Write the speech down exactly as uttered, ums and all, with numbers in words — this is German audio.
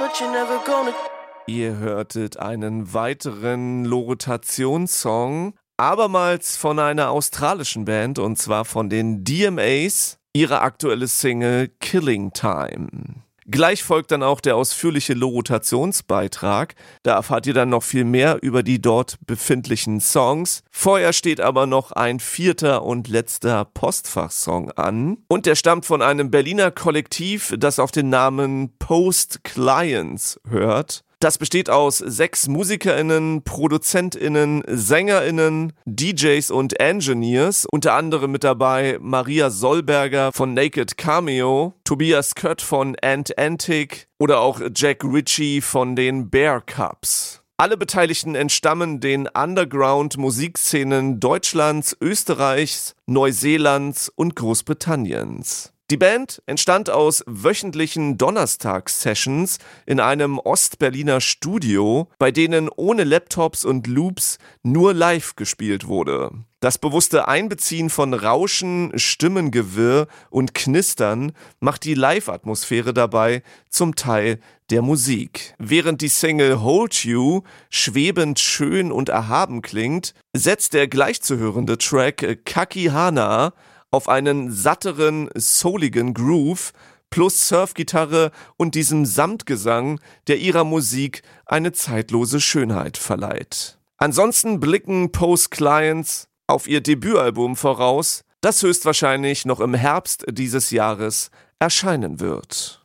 Ihr hörtet einen weiteren Lorotationsson, abermals von einer australischen Band, und zwar von den D M As, ihre aktuelle Single Killing Time. Gleich folgt dann auch der ausführliche Lorotationsbeitrag. Da erfahrt ihr dann noch viel mehr über die dort befindlichen Songs. Vorher steht aber noch ein vierter und letzter Postfachsong an. Und der stammt von einem Berliner Kollektiv, das auf den Namen Post Clients hört. Das besteht aus sechs MusikerInnen, ProduzentInnen, SängerInnen, D Js und Engineers. Unter anderem mit dabei Maria Solberger von Naked Cameo, Tobias Kött von Ant Antic oder auch Jack Ritchie von den Bear Cubs. Alle Beteiligten entstammen den Underground-Musikszenen Deutschlands, Österreichs, Neuseelands und Großbritanniens. Die Band entstand aus wöchentlichen Donnerstags-Sessions in einem Ostberliner Studio, bei denen ohne Laptops und Loops nur live gespielt wurde. Das bewusste Einbeziehen von Rauschen, Stimmengewirr und Knistern macht die Live-Atmosphäre dabei zum Teil der Musik. Während die Single Hold You schwebend schön und erhaben klingt, setzt der gleichzuhörende Track Kakihana auf einen satteren, souligen Groove plus Surfgitarre und diesem Samtgesang, der ihrer Musik eine zeitlose Schönheit verleiht. Ansonsten blicken Post Clients auf ihr Debütalbum voraus, das höchstwahrscheinlich noch im Herbst dieses Jahres erscheinen wird.